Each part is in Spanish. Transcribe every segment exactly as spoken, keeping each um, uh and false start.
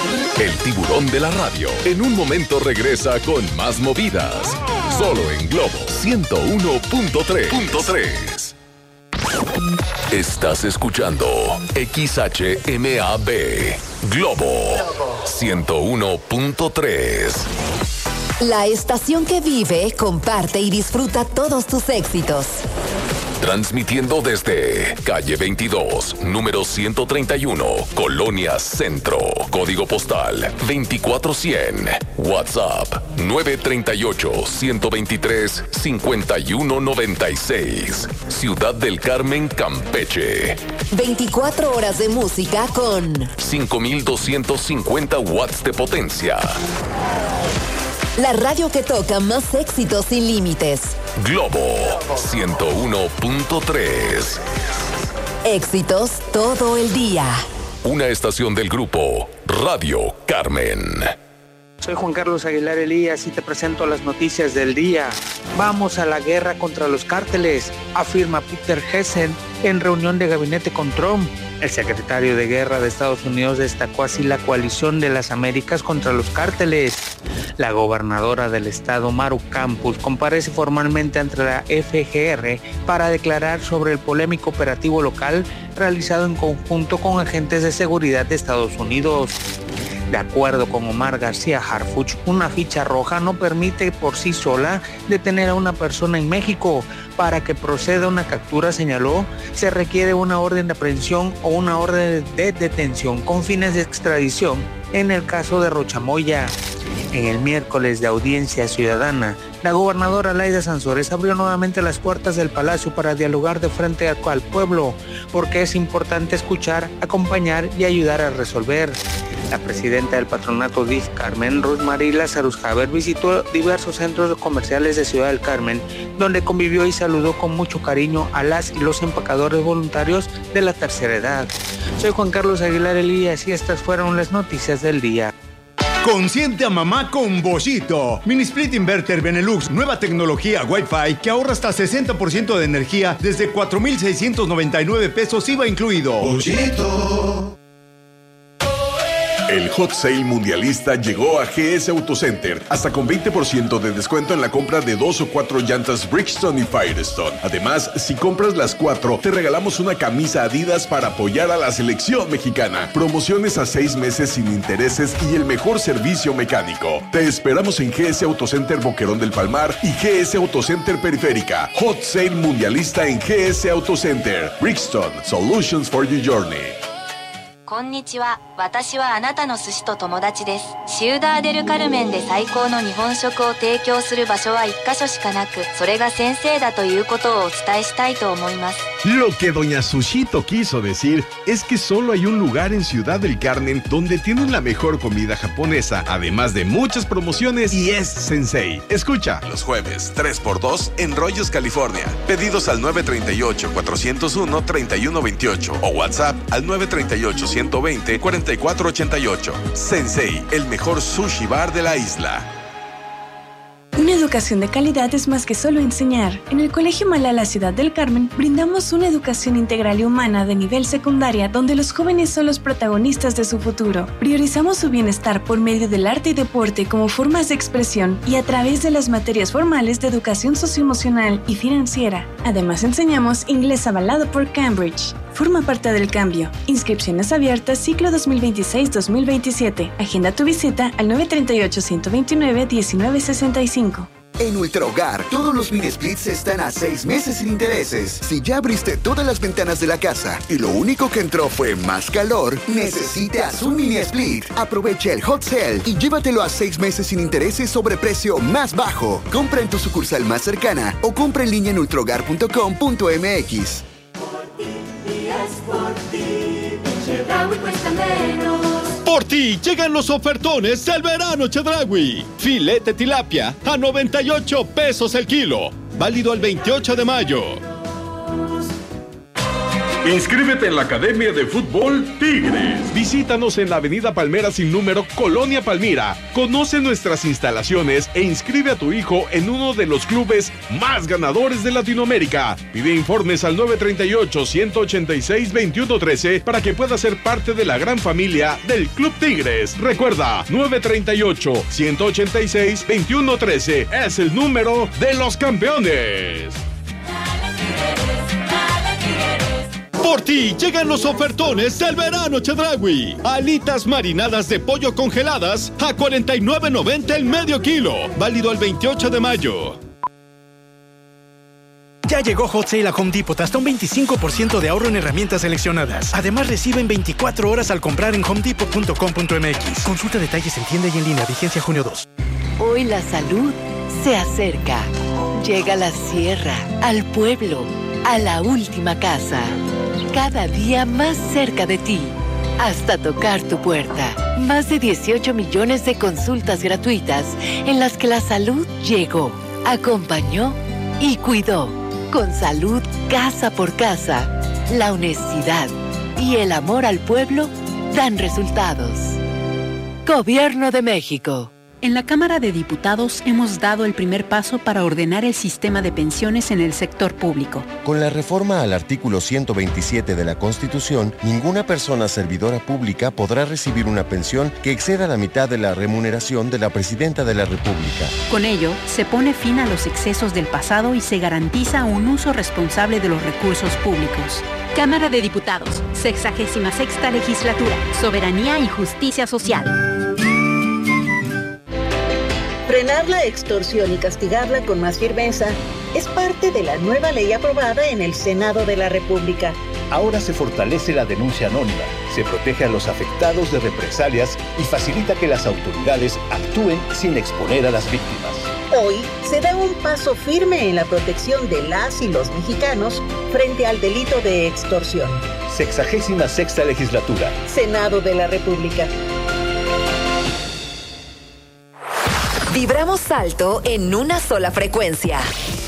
El tiburón de la radio en un momento regresa con más movidas. Solo en Globo ciento uno punto tres. Estás escuchando X H M A B Globo ciento uno punto tres. La estación que vive, comparte y disfruta todos tus éxitos. Transmitiendo desde calle veintidós, número ciento treinta y uno, Colonia Centro, código postal veinticuatro cien, WhatsApp nueve tres ocho, uno dos tres, cinco uno nueve seis, Ciudad del Carmen, Campeche. veinticuatro horas de música con cinco mil doscientos cincuenta watts de potencia. La radio que toca más éxitos sin límites. Globo ciento uno punto tres. Éxitos todo el día. Una estación del grupo Radio Carmen. Soy Juan Carlos Aguilar Elías y te presento las noticias del día. Vamos a la guerra contra los cárteles, afirma Peter Hegseth en reunión de gabinete con Trump. El secretario de Guerra de Estados Unidos destacó así la coalición de las Américas contra los cárteles. La gobernadora del estado, Maru Campos, comparece formalmente ante la F G R para declarar sobre el polémico operativo local realizado en conjunto con agentes de seguridad de Estados Unidos. De acuerdo con Omar García Harfuch, una ficha roja no permite por sí sola detener a una persona en México. Para que proceda una captura, señaló, se requiere una orden de aprehensión o una orden de detención con fines de extradición en el caso de Rochamoya. En el miércoles de audiencia ciudadana, la gobernadora Laida Sansores abrió nuevamente las puertas del palacio para dialogar de frente al pueblo, porque es importante escuchar, acompañar y ayudar a resolver. La presidenta del patronato D I F Carmen, Rosmarie Lazarus Haber, visitó diversos centros comerciales de Ciudad del Carmen, donde convivió y saludó con mucho cariño a las y los empacadores voluntarios de la tercera edad. Soy Juan Carlos Aguilar Elías y estas fueron las noticias del día. Consiente a mamá con Bollito. Mini Split Inverter Benelux, nueva tecnología Wi-Fi que ahorra hasta sesenta por ciento de energía desde cuatro mil seiscientos noventa y nueve pesos I V A incluido. Bollito. El Hot Sale Mundialista llegó a G S Autocenter, hasta con veinte por ciento de descuento en la compra de dos o cuatro llantas Bridgestone y Firestone. Además, si compras las cuatro, te regalamos una camisa Adidas para apoyar a la selección mexicana. Promociones a seis meses sin intereses y el mejor servicio mecánico. Te esperamos en G S Autocenter Boquerón del Palmar y G S Autocenter Periférica. Hot Sale Mundialista en G S Autocenter. Bridgestone, Solutions for your journey. こんにちは。私はあなたの寿司と友達です。シウダーデルカルメンで最高の日本食を提供する場所は一カ所しかなく、それが先生だということをお伝えしたいと思います。 Lo que doña Sushito quiso decir es que solo hay un lugar en Ciudad del Carmen donde tienen la mejor comida japonesa, además de muchas promociones, y es Sensei. Escucha. Los jueves, tres por dos en Rollos, California. Pedidos al nueve tres ocho, cuatro cero uno, tres uno dos ocho o WhatsApp al nueve tres ocho, uno dos cero, cuatro cuatro ocho ocho. Sensei, el mejor sushi bar de la isla. Una educación de calidad es más que solo enseñar. En el Colegio Malala Ciudad del Carmen brindamos una educación integral y humana de nivel secundaria donde los jóvenes son los protagonistas de su futuro. Priorizamos su bienestar por medio del arte y deporte como formas de expresión y a través de las materias formales de educación socioemocional y financiera. Además enseñamos inglés avalado por Cambridge. Forma parte del cambio. Inscripciones abiertas ciclo dos mil veintiséis dos mil veintisiete. Agenda tu visita al nueve tres ocho, uno dos nueve, uno nueve seis cinco. En Ultrahogar, todos los mini splits están a seis meses sin intereses. Si ya abriste todas las ventanas de la casa y lo único que entró fue más calor, necesitas un mini split. Aprovecha el hot sale y llévatelo a seis meses sin intereses sobre precio más bajo. Compra en tu sucursal más cercana o compra en línea en ultrahogar punto com punto m x. Por ti, Chedraui cuesta menos. Por ti llegan los ofertones del verano Chedraui. Filete tilapia a noventa y ocho pesos el kilo. Válido el veintiocho de mayo. Inscríbete en la Academia de Fútbol Tigres. Visítanos en la Avenida Palmera sin número, Colonia Palmira. Conoce nuestras instalaciones e inscribe a tu hijo en uno de los clubes más ganadores de Latinoamérica. Pide informes al nueve tres ocho, uno ocho seis, dos uno uno tres para que pueda ser parte de la gran familia del Club Tigres. Recuerda, nueve tres ocho, uno ocho seis, dos uno uno tres es el número de los campeones. Por ti llegan los ofertones del verano Chedraui. Alitas marinadas de pollo congeladas a cuarenta y nueve noventa el medio kilo. Válido el veintiocho de mayo. Ya llegó Hot Sale a Home Depot, hasta un veinticinco por ciento de ahorro en herramientas seleccionadas. Además, reciben veinticuatro horas al comprar en home depot punto com punto m x. Consulta detalles en tienda y en línea, vigencia junio dos. Hoy la salud se acerca. Llega a la sierra, al pueblo, a la última casa. Cada día más cerca de ti, hasta tocar tu puerta. Más de dieciocho millones de consultas gratuitas en las que la salud llegó, acompañó y cuidó. Con salud casa por casa, la honestidad y el amor al pueblo dan resultados. Gobierno de México. En la Cámara de Diputados hemos dado el primer paso para ordenar el sistema de pensiones en el sector público. Con la reforma al artículo ciento veintisiete de la Constitución, ninguna persona servidora pública podrá recibir una pensión que exceda la mitad de la remuneración de la Presidenta de la República. Con ello, se pone fin a los excesos del pasado y se garantiza un uso responsable de los recursos públicos. Cámara de Diputados, sexagésima sexta legislatura, soberanía y justicia social. Frenar la extorsión y castigarla con más firmeza es parte de la nueva ley aprobada en el Senado de la República. Ahora se fortalece la denuncia anónima, se protege a los afectados de represalias y facilita que las autoridades actúen sin exponer a las víctimas. Hoy se da un paso firme en la protección de las y los mexicanos frente al delito de extorsión. Sexagésima sexta legislatura. Senado de la República. Vibramos alto en una sola frecuencia.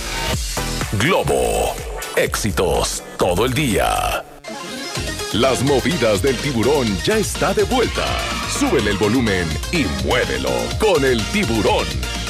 Globo. Éxitos todo el día. Las movidas del tiburón ya está de vuelta. Súbele el volumen y muévelo con el tiburón.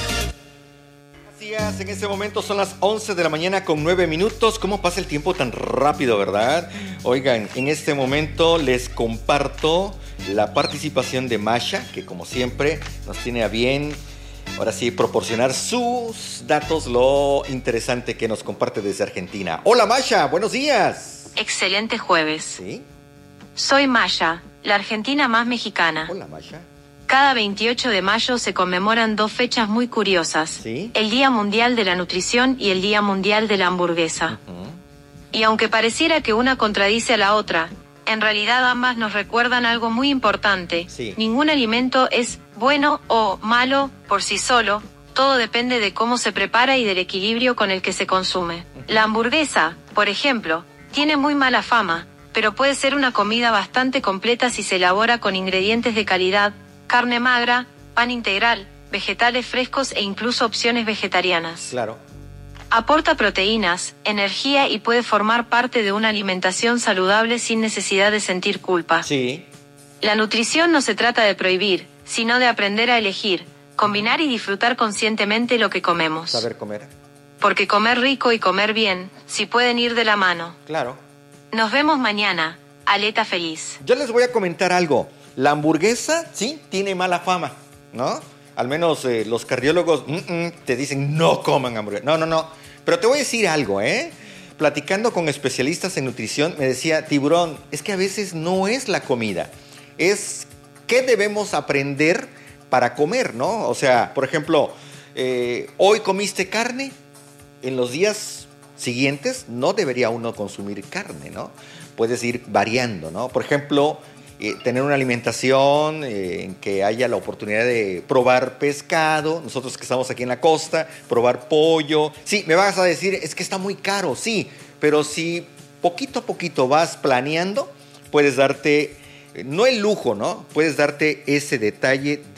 Gracias, en este momento son las once de la mañana con nueve minutos. ¿Cómo pasa el tiempo tan rápido, verdad? Oigan, en este momento les comparto la participación de Masha, que como siempre nos tiene a bien, ahora sí, proporcionar sus datos, lo interesante que nos comparte desde Argentina. Hola Masha, buenos días. Excelente jueves. ¿Sí? Soy Masha, la argentina más mexicana. Hola Masha. Cada veintiocho de mayo se conmemoran dos fechas muy curiosas. ¿Sí? El Día Mundial de la Nutrición y el Día Mundial de la Hamburguesa. Uh-huh. Y aunque pareciera que una contradice a la otra, en realidad ambas nos recuerdan algo muy importante. Sí. Ningún alimento es bueno o malo por sí solo, todo depende de cómo se prepara y del equilibrio con el que se consume. La hamburguesa, por ejemplo, tiene muy mala fama, pero puede ser una comida bastante completa si se elabora con ingredientes de calidad, carne magra, pan integral, vegetales frescos e incluso opciones vegetarianas. Claro. Aporta proteínas, energía y puede formar parte de una alimentación saludable sin necesidad de sentir culpa. Sí. La nutrición no se trata de prohibir, sino de aprender a elegir, combinar y disfrutar conscientemente lo que comemos. Saber comer. Porque comer rico y comer bien, si pueden ir de la mano. Claro. Nos vemos mañana. Aleta feliz. Yo les voy a comentar algo. La hamburguesa, sí, tiene mala fama, ¿no? Al menos eh, los cardiólogos mm, mm, te dicen no coman hamburguesa. No, no, no. Pero te voy a decir algo, ¿eh? Platicando con especialistas en nutrición, me decía, tiburón, es que a veces no es la comida. Es qué debemos aprender para comer, ¿no? O sea, por ejemplo, eh, hoy comiste carne, en los días siguientes no debería uno consumir carne, ¿no? Puedes ir variando, ¿no? Por ejemplo, eh, tener una alimentación eh, en que haya la oportunidad de probar pescado, nosotros que estamos aquí en la costa, probar pollo. Sí, me vas a decir, es que está muy caro, sí, pero si poquito a poquito vas planeando, puedes darte, no el lujo, ¿no? Puedes darte ese detalle de